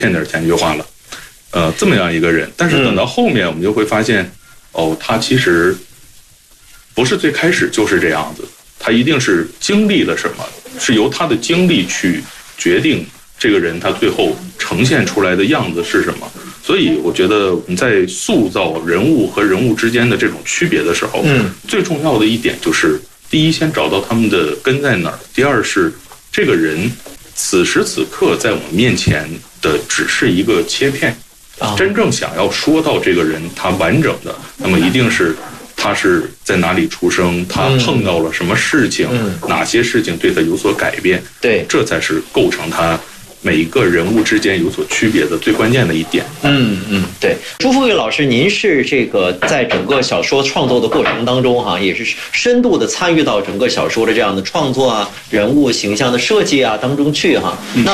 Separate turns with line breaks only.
骗点钱就花了，这么样一个人。但是等到后面我们就会发现，他其实不是最开始就是这样子，他一定是经历了什么，是由他的经历去决定这个人他最后呈现出来的样子是什么。所以我觉得我们在塑造人物和人物之间的这种区别的时候，最重要的一点就是，第一，先找到他们的根在哪儿；第二是这个人此时此刻在我们面前的只是一个切片，真正想要说到这个人他完整的，那么一定是他是在哪里出生，他碰到了什么事情，哪些事情对他有所改变，
对，
这才是构成他每一个人物之间有所区别的最关键的一点。
对。朱富贵老师，您是这个在整个小说创作的过程当中也是深度的参与到整个小说的这样的创作啊、人物形象的设计啊当中去那